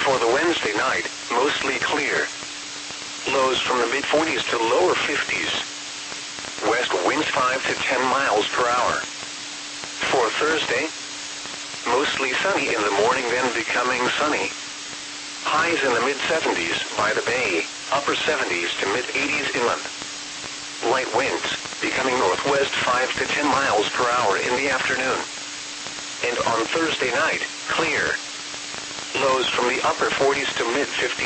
For the Wednesday night, mostly clear. Lows from the mid-40s to lower 50s. West winds 5 to 10 miles per hour. For Thursday, mostly sunny in the morning, then becoming sunny. Highs in the mid-70s by the bay, upper 70s to mid-80s inland. Light winds, becoming northwest 5 to 10 miles per hour in the afternoon. And on Thursday night, clear. Lows from the upper 40s to mid-50s.